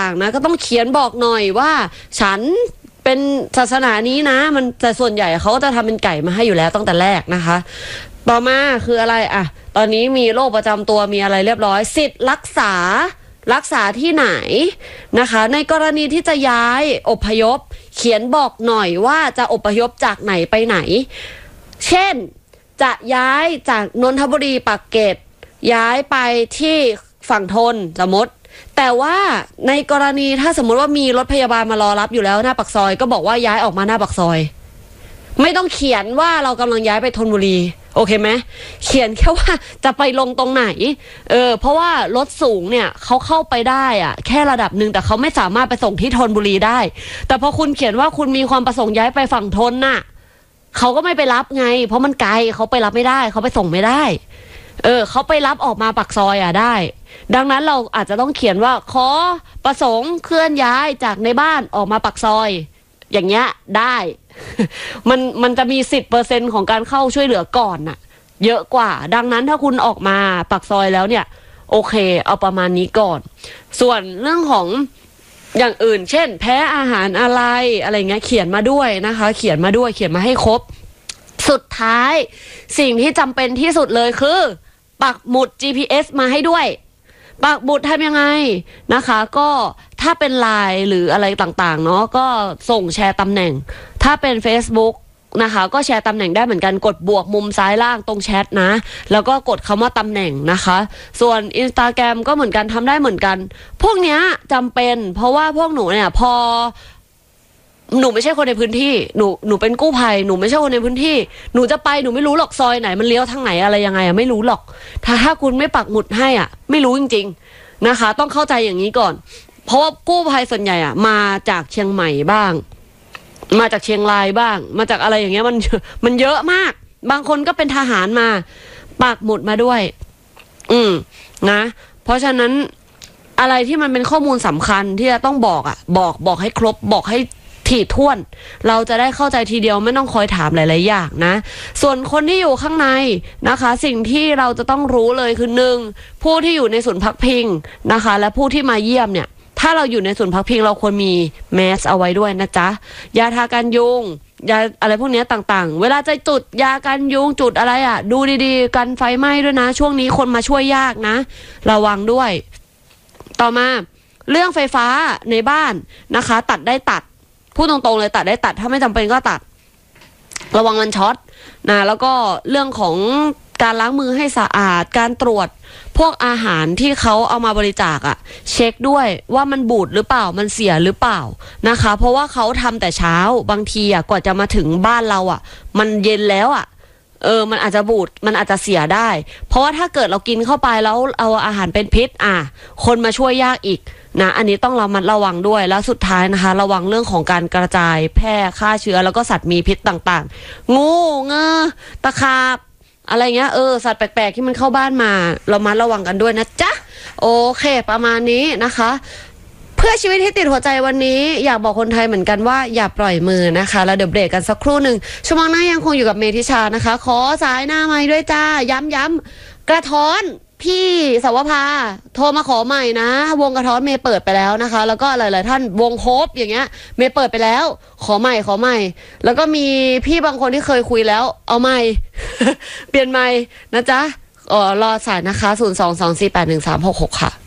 างๆนะก็ต้องเขียนบอกหน่อยว่าฉันเป็นศาสนานี้นะมันแต่ส่วนใหญ่เขาจะทำเป็นไก่มาให้อยู่แล้วตั้งแต่แรกนะคะต่อมาคืออะไรอ่ะตอนนี้มีโรคประจำตัวมีอะไรเรียบร้อยสิทธิ์รักษาที่ไหนนะคะในกรณีที่จะย้ายอพยพเขียนบอกหน่อยว่าจะอพยพจากไหนไปไหนเช่นจะย้ายจากนนทบุรีปากเกร็ดย้ายไปที่ฝั่งทนสมมติแต่ว่าในกรณีถ้าสมมติว่ามีรถพยาบาลมารอรับอยู่แล้วหน้าปากซอยก็บอกว่าย้ายออกมาหน้าปากซอยไม่ต้องเขียนว่าเรากำลังย้ายไปธนบุรีโอเคไหมเขียนแค่ว่าจะไปลงตรงไหนเพราะว่ารถสูงเนี่ยเขาเข้าไปได้อะแค่ระดับหนึ่งแต่เขาไม่สามารถไปส่งที่ธนบุรีได้แต่พอคุณเขียนว่าคุณมีความประสงค์ย้ายไปฝั่งทนน่ะเขาก็ไม่ไปรับไงเพราะมันไกลเขาไปรับไม่ได้เขาไปส่งไม่ได้เขาไปรับออกมาปากซอยได้ดังนั้นเราอาจจะต้องเขียนว่าขอประสงค์เคลื่อนย้ายจากในบ้านออกมาปากซอยอย่างเงี้ยได้มันจะมี 10% ของการเข้าช่วยเหลือก่อนน่ะเยอะกว่าดังนั้นถ้าคุณออกมาปากซอยแล้วเนี่ยโอเคเอาประมาณนี้ก่อนส่วนเรื่องของอย่างอื่นเช่นแพ้อาหารอะไรเงี้ยเขียนมาด้วยนะคะเขียนมาให้ครบสุดท้ายสิ่งที่จำเป็นที่สุดเลยคือปักหมุด GPS มาให้ด้วยปักหมุดทำยังไงนะคะก็ถ้าเป็น LINE หรืออะไรต่างๆเนาะก็ส่งแชร์ตำแหน่งถ้าเป็น Facebook นะคะก็แชร์ตำแหน่งได้เหมือนกันกดบวกมุมซ้ายล่างตรงแชทนะแล้วก็กดคำว่าตำแหน่งนะคะส่วน Instagram ก็เหมือนกันทำได้เหมือนกันพวกเนี้ยจำเป็นเพราะว่าพวกหนูเนี่ยพอหนูไม่ใช่คนในพื้นที่หนูเป็นกู้ภัยหนูไม่ใช่คนในพื้นที่หนูจะไปหนูไม่รู้หรอกซอยไหนมันเลี้ยวทางไหนอะไรยังไงไม่รู้หรอกถ้าคุณไม่ปักหมุดให้ไม่รู้จริงๆนะคะต้องเข้าใจอย่างนี้ก่อนเพราะว่ากู้ภัยส่วนใหญ่มาจากเชียงใหม่บ้างมาจากเชียงรายบ้างมาจากอะไรอย่างเงี้ยมันเยอะมากบางคนก็เป็นทหารมาปักหมุดมาด้วยนะเพราะฉะนั้นอะไรที่มันเป็นข้อมูลสำคัญที่จะต้องบอกให้ครบบอกให้ถี่ถ้วนเราจะได้เข้าใจทีเดียวไม่ต้องคอยถามหลายๆอย่างนะส่วนคนที่อยู่ข้างในนะคะสิ่งที่เราจะต้องรู้เลยคือ1ผู้ที่อยู่ในศูนย์พักพิงนะคะและผู้ที่มาเยี่ยมเนี่ยถ้าเราอยู่ในศูนย์พักพิงเราควรมีแมสเอาไว้ด้วยนะจ๊ะยาทากันยุงยาอะไรพวกนี้ต่างๆเวลาจะจุดยากันยุงจุดอะไรดูดีๆกันไฟไหม้ด้วยนะช่วงนี้คนมาช่วยยากนะระวังด้วยต่อมาเรื่องไฟฟ้าในบ้านนะคะตัดได้ตัดพูดตรงๆเลยตัดได้ตัดถ้าไม่จำเป็นก็ตัดระวังมันช็อตนะแล้วก็เรื่องของการล้างมือให้สะอาดการตรวจพวกอาหารที่เขาเอามาบริจาคเช็คด้วยว่ามันบูดหรือเปล่ามันเสียหรือเปล่านะคะเพราะว่าเขาทำแต่เช้าบางทีกว่าจะมาถึงบ้านเรามันเย็นแล้วมันอาจจะบูดมันอาจจะเสียได้เพราะว่าถ้าเกิดเรากินเข้าไปแล้วเอาอาหารเป็นพิษคนมาช่วยยากอีกนะอันนี้ต้องระวังด้วยแล้วสุดท้ายนะคะระวังเรื่องของการกระจายแพร่ฆ่าเชื้อแล้วก็สัตว์มีพิษต่างๆงูเงือตะขาบอะไรเงี้ยสัตว์แปลกๆที่มันเข้าบ้านมาเรามาระวังกันด้วยนะจ๊ะโอเคประมาณนี้นะคะเพื่อชีวิตที่ติดหัวใจวันนี้อยากบอกคนไทยเหมือนกันว่าอย่าปล่อยมือนะคะแล้วเดี๋ยวเบรกกันสักครู่หนึ่งชั่วโมงหน้ายังคงอยู่กับเมธิชานะคะขอสายหน้าไมค์ด้วยจ้าย้ำกระท้อนพี่สาวภาโทรมาขอใหม่นะวงกระท้อนเมย์เปิดไปแล้วนะคะแล้วก็หลายๆท่านวงโฮปอย่างเงี้ยเมย์เปิดไปแล้วขอใหม่แล้วก็มีพี่บางคนที่เคยคุยแล้วเอาใหม่ เปลี่ยนใหม่นะจ๊ะรอสายนะคะ022481366ค่ะ